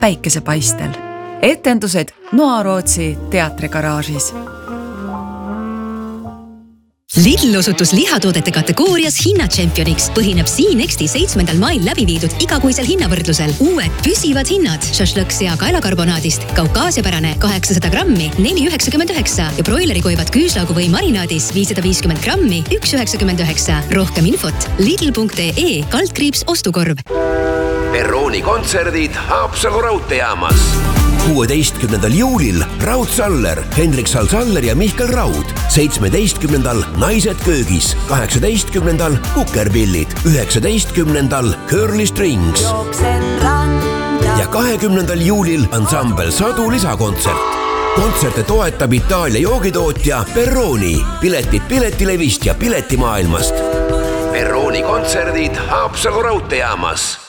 päikesepaistel. Etendused Noarootsi teatrigaraažis. Lidl osutus lihatoodete kategoorias hinnatšempioniks. Põhineb Siinexti 7. mail läbi viidud igakuisel hinnavõrdlusel. Uued püsivad hinnad. Šašlõk sea kaelakarbonaadist, kaukaasiapärane 800 grammi, 4,99 ja broilerikoivad küüslaugu või marinaadis 550 grammi, 1,99. Rohkem infot lidl.ee/ostukorv. Perrooni kontserdid Haapsalu raudteejaamas. 16. juulil Raud Saller, Hendrik Sal-Saller ja Mihkel Raud. 17. Naised köögis, 18. Kukerpillid, 19. Curly Strings ja 20. juulil ansambel Sadu lisakontsert. Kontserte toetab Itaalia joogitootja Perrooni. Piletid Piletilevist ja Piletimaailmast. Perrooni kontserdid Haapsalu raudteejaamas.